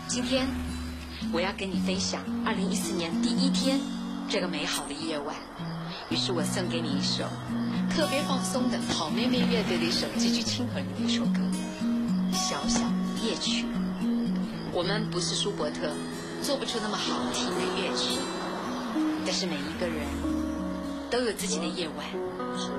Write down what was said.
今天我要跟你分享2014年第一天这个美好的夜晚，于是我送给你一首特别放松的好妹妹乐队的一首极具亲和力的一首歌《小小夜曲》。我们不是舒伯特，做不出那么好听的乐曲，但是每一个人都有自己的夜晚。